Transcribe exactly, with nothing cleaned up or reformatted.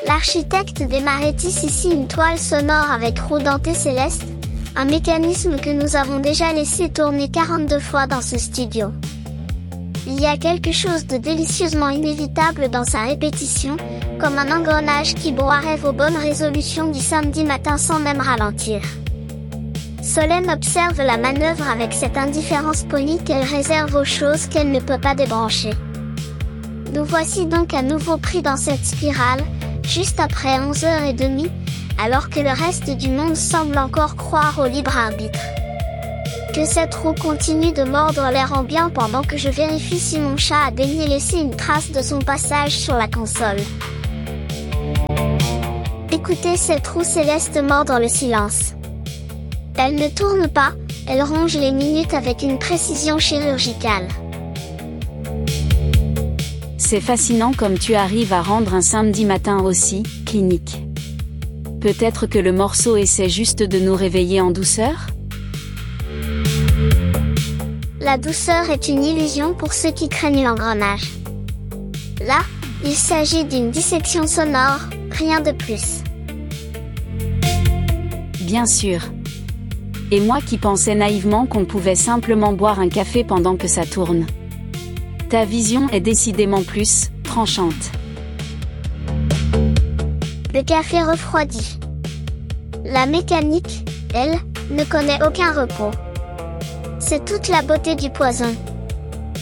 L'architecte démarrait tisse ici une toile sonore avec roue dentée céleste, un mécanisme que nous avons déjà laissé tourner quarante-deux fois dans ce studio. Il y a quelque chose de délicieusement inévitable dans sa répétition, comme un engrenage qui broierait vos bonnes résolutions du samedi matin sans même ralentir. Solène observe la manœuvre avec cette indifférence polie qu'elle réserve aux choses qu'elle ne peut pas débrancher. Nous voici donc à nouveau pris dans cette spirale, juste après onze heures trente, alors que le reste du monde semble encore croire au libre arbitre. Que cette roue continue de mordre l'air ambiant pendant que je vérifie si mon chat a daigné laisser une trace de son passage sur la console. Écoutez cette roue céleste mordre le silence. Elle ne tourne pas, elle ronge les minutes avec une précision chirurgicale. C'est fascinant comme tu arrives à rendre un samedi matin aussi clinique. Peut-être que le morceau essaie juste de nous réveiller en douceur ? La douceur est une illusion pour ceux qui craignent l'engrenage. Là, il s'agit d'une dissection sonore, rien de plus. Bien sûr. Et moi qui pensais naïvement qu'on pouvait simplement boire un café pendant que ça tourne. Ta vision est décidément plus tranchante. Le café refroidit. La mécanique, elle, ne connaît aucun repos. C'est toute la beauté du poison.